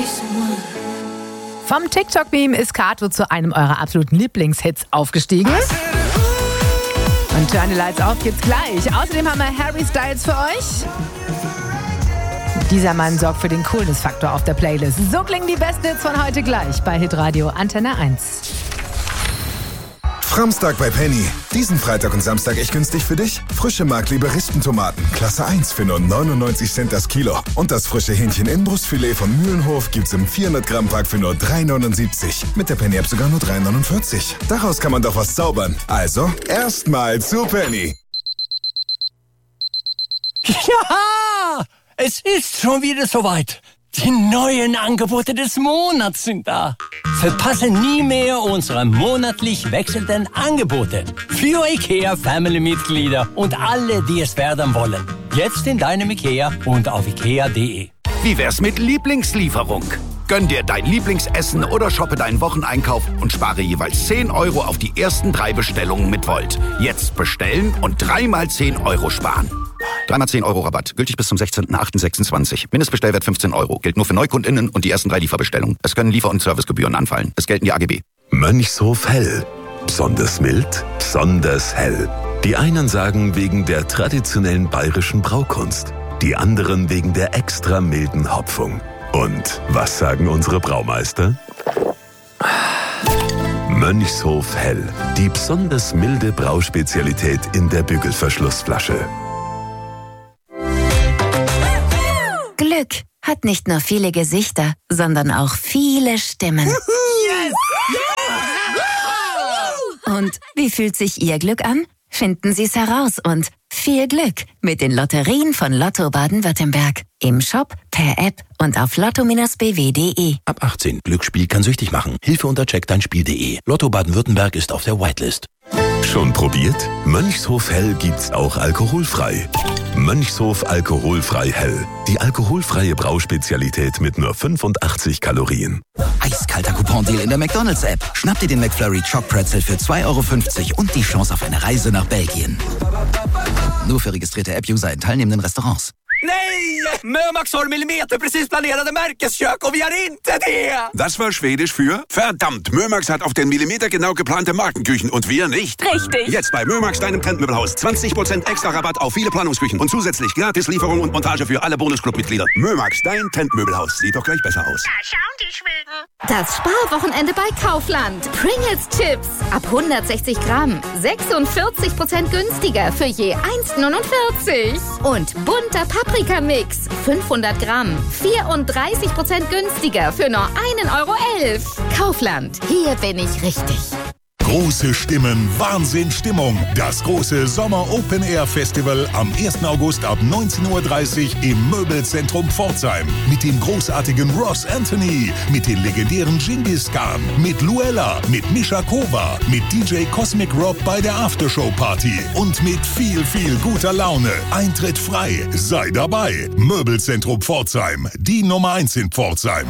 Vom TikTok-Meme ist Kato zu einem eurer absoluten Lieblingshits aufgestiegen. Und Turn the Lights Off gibt's gleich. Außerdem haben wir Harry Styles für euch. Dieser Mann sorgt für den Coolness-Faktor auf der Playlist. So klingen die besten Hits von heute gleich bei Hitradio Antenne 1. Framstag bei Penny. Diesen Freitag und Samstag echt günstig für dich. Frische Markliebe Rispentomaten, Klasse 1 für nur 99 Cent das Kilo. Und das frische Hähnchen-Inbrustfilet von Mühlenhof gibt's im 400-Gramm-Pack für nur 3,79. Mit der Penny-App sogar nur 3,49. Daraus kann man doch was zaubern. Also, erstmal zu Penny. Ja, es ist schon wieder soweit. Die neuen Angebote des Monats sind da. Verpasse nie mehr unsere monatlich wechselnden Angebote. Für IKEA-Family-Mitglieder und alle, die es werden wollen. Jetzt in deinem IKEA und auf ikea.de. Wie wär's mit Lieblingslieferung? Gönn dir dein Lieblingsessen oder shoppe deinen Wocheneinkauf und spare jeweils 10 Euro auf die ersten 3 Bestellungen mit Volt. Jetzt bestellen und 3 mal 10 Euro sparen. 3 mal 10 Euro Rabatt. Gültig bis zum 16.08.26. Mindestbestellwert 15 Euro. Gilt nur für NeukundInnen und die ersten 3 Lieferbestellungen. Es können Liefer- und Servicegebühren anfallen. Es gelten die AGB. Mönchshof Hell. Besonders mild, besonders hell. Die einen sagen wegen der traditionellen bayerischen Braukunst. Die anderen wegen der extra milden Hopfung. Und was sagen unsere Braumeister? Mönchshof Hell. Die besonders milde Brauspezialität in der Bügelverschlussflasche. Glück hat nicht nur viele Gesichter, sondern auch viele Stimmen. Yes! Und wie fühlt sich Ihr Glück an? Finden Sie es heraus und viel Glück mit den Lotterien von Lotto Baden-Württemberg. Im Shop, per App und auf lotto-bw.de. Ab 18. Glücksspiel kann süchtig machen. Hilfe unter checkdeinspiel.de. Lotto Baden-Württemberg ist auf der Whitelist. Schon probiert? Mönchshof Hell gibt's auch alkoholfrei. Mönchshof alkoholfrei Hell. Die alkoholfreie Brauspezialität mit nur 85 Kalorien. Eiskalter Coupon-Deal in der McDonald's-App. Schnapp dir den McFlurry Choc Pretzel für 2,50 € und die Chance auf eine Reise nach Belgien. Nur für registrierte App-User in teilnehmenden Restaurants. Nej! Mömax har millimeterprecis planerade märkeskök och vi har inte det! Das war Schwedisch für verdammt. Mömax hat auf den Millimeter genau geplante Markenküchen und wir nicht. Richtig. Jetzt bei Mömax, deinem Trendmöbelhaus. 20% extra Rabatt auf viele Planungsküchen und zusätzlich Gratislieferung und Montage für alle Bonusclub-Mitglieder. Mömax, dein Trendmöbelhaus. Sieht doch gleich besser aus. Da schauen die Schweden. Das Sparwochenende bei Kaufland. Pringles Chips ab 160 Gramm. 46% günstiger für je 1,49. Und bunter Paprika-Mix. 500 Gramm. 34% günstiger für nur 1,11 €. Kaufland. Hier bin ich richtig. Große Stimmen, Wahnsinnsstimmung. Das große Sommer-Open-Air-Festival am 1. August ab 19:30 Uhr im Möbelzentrum Pforzheim. Mit dem großartigen Ross Anthony, mit den legendären Genghis Khan, mit Luella, mit Misha Kova, mit DJ Cosmic Rob bei der Aftershow-Party und mit viel, viel guter Laune. Eintritt frei. Sei dabei. Möbelzentrum Pforzheim. Die Nummer 1 in Pforzheim.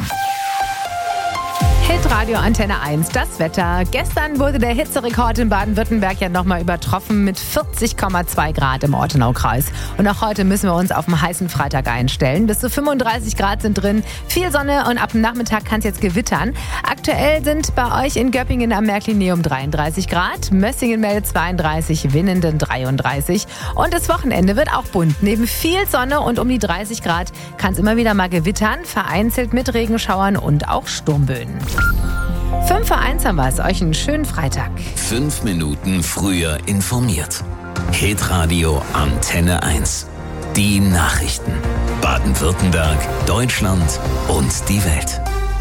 Hitradio Antenne 1, das Wetter. Gestern wurde der Hitzerekord in Baden-Württemberg ja nochmal übertroffen mit 40,2 Grad im Ortenaukreis. Und auch heute müssen wir uns auf einen heißen Freitag einstellen. Bis zu 35 Grad sind drin, viel Sonne und ab dem Nachmittag kann es jetzt gewittern. Aktuell sind bei euch in Göppingen am Märklinium 33 Grad, Mössingen meldet 32, Winnenden 33. Und das Wochenende wird auch bunt. Neben viel Sonne und um die 30 Grad kann es immer wieder mal gewittern, vereinzelt mit Regenschauern und auch Sturmböen. 5 vor 1 haben wir es. Euch einen schönen Freitag. 5 Minuten früher informiert. Hitradio Antenne 1. Die Nachrichten. Baden-Württemberg, Deutschland und die Welt.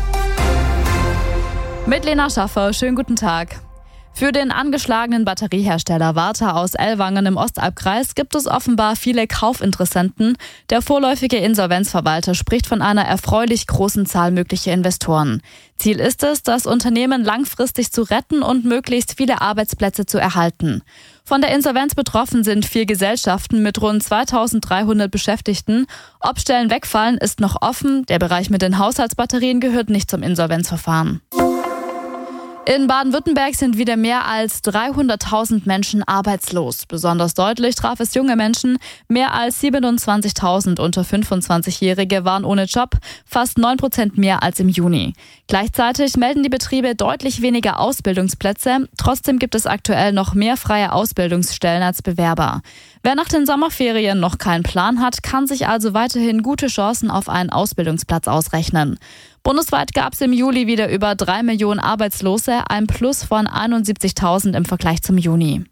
Mit Lena Schaffer, schönen guten Tag. Für den angeschlagenen Batteriehersteller Varta aus Ellwangen im Ostalbkreis gibt es offenbar viele Kaufinteressenten. Der vorläufige Insolvenzverwalter spricht von einer erfreulich großen Zahl möglicher Investoren. Ziel ist es, das Unternehmen langfristig zu retten und möglichst viele Arbeitsplätze zu erhalten. Von der Insolvenz betroffen sind 4 Gesellschaften mit rund 2300 Beschäftigten. Ob Stellen wegfallen, ist noch offen. Der Bereich mit den Haushaltsbatterien gehört nicht zum Insolvenzverfahren. In Baden-Württemberg sind wieder mehr als 300.000 Menschen arbeitslos. Besonders deutlich traf es junge Menschen. Mehr als 27.000 unter 25-Jährige waren ohne Job, fast 9% mehr als im Juni. Gleichzeitig melden die Betriebe deutlich weniger Ausbildungsplätze. Trotzdem gibt es aktuell noch mehr freie Ausbildungsstellen als Bewerber. Wer nach den Sommerferien noch keinen Plan hat, kann sich also weiterhin gute Chancen auf einen Ausbildungsplatz ausrechnen. Bundesweit gab es im Juli wieder über 3 Millionen Arbeitslose, ein Plus von 71.000 im Vergleich zum Juni.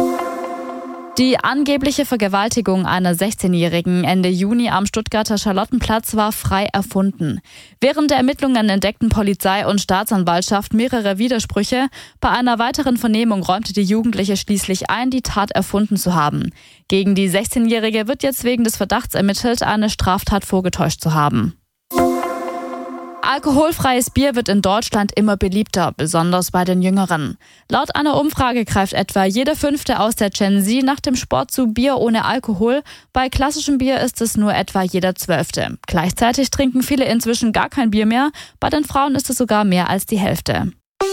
Die angebliche Vergewaltigung einer 16-Jährigen Ende Juni am Stuttgarter Charlottenplatz war frei erfunden. Während der Ermittlungen entdeckten Polizei und Staatsanwaltschaft mehrere Widersprüche. Bei einer weiteren Vernehmung räumte die Jugendliche schließlich ein, die Tat erfunden zu haben. Gegen die 16-Jährige wird jetzt wegen des Verdachts ermittelt, eine Straftat vorgetäuscht zu haben. Alkoholfreies Bier wird in Deutschland immer beliebter, besonders bei den Jüngeren. Laut einer Umfrage greift etwa jeder Fünfte aus der Gen Z nach dem Sport zu Bier ohne Alkohol. Bei klassischem Bier ist es nur etwa jeder 12. Gleichzeitig trinken viele inzwischen gar kein Bier mehr. Bei den Frauen ist es sogar mehr als die Hälfte.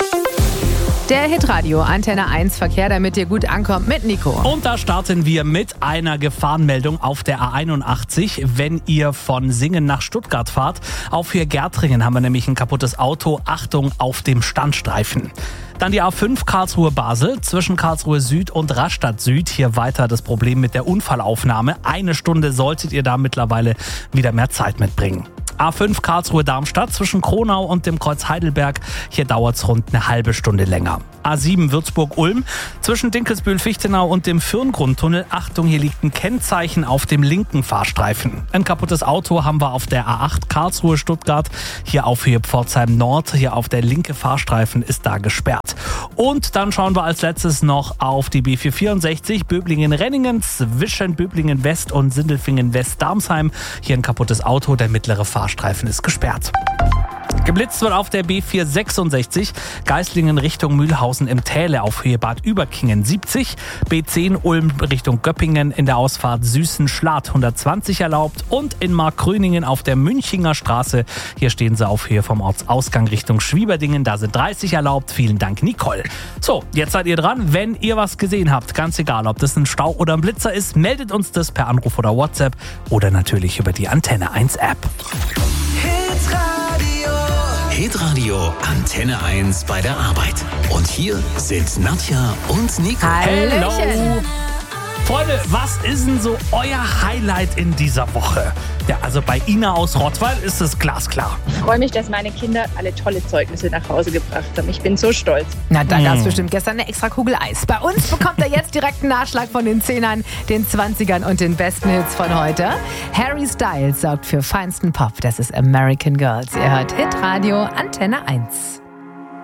Der Hitradio Antenne 1 Verkehr, damit ihr gut ankommt mit Nico. Und da starten wir mit einer Gefahrenmeldung auf der A81. Wenn ihr von Singen nach Stuttgart fahrt, auf hier Gärtringen haben wir nämlich ein kaputtes Auto. Achtung auf dem Standstreifen. Dann die A5 Karlsruhe-Basel zwischen Karlsruhe Süd und Rastatt Süd. Hier weiter das Problem mit der Unfallaufnahme. 1 Stunde solltet ihr da mittlerweile wieder mehr Zeit mitbringen. A5 Karlsruhe-Darmstadt zwischen Kronau und dem Kreuz Heidelberg. Hier dauert es rund eine halbe Stunde länger. A7 Würzburg-Ulm zwischen Dinkelsbühl-Fichtenau und dem Fürngrundtunnel. Achtung, hier liegt ein Kennzeichen auf dem linken Fahrstreifen. Ein kaputtes Auto haben wir auf der A8 Karlsruhe-Stuttgart. Hier auf hier Pforzheim Nord. Hier auf der linke Fahrstreifen ist da gesperrt. Und dann schauen wir als letztes noch auf die B464 Böblingen-Renningen zwischen Böblingen-West und Sindelfingen-West-Darmsheim. Hier ein kaputtes Auto, der mittlere Fahrstreifen ist gesperrt. Geblitzt wird auf der B466 Geislingen Richtung Mühlhausen im Täle auf Höhe Bad Überkingen 70, B10 Ulm Richtung Göppingen in der Ausfahrt Süßen-Schlatt 120 erlaubt und in Markgröningen auf der Münchinger Straße, hier stehen sie auf Höhe vom Ortsausgang Richtung Schwieberdingen, da sind 30 erlaubt. Vielen Dank, Nicole. So, jetzt seid ihr dran. Wenn ihr was gesehen habt, ganz egal, ob das ein Stau oder ein Blitzer ist, meldet uns das per Anruf oder WhatsApp oder natürlich über die Antenne 1 App. Hitradio Antenne 1 bei der Arbeit. Und hier sind Nadja und Nico. Hello. Freunde, was ist denn so euer Highlight in dieser Woche? Ja, also bei Ina aus Rottweil ist es glasklar. Ich freue mich, dass meine Kinder alle tolle Zeugnisse nach Hause gebracht haben. Ich bin so stolz. Na, da gab es bestimmt gestern eine extra Kugel Eis. Bei uns bekommt er jetzt direkt einen Nachschlag von den 10ern, den 20ern und den besten Hits von heute. Harry Styles sorgt für feinsten Pop. Das ist American Girls. Ihr hört Hitradio Antenne 1.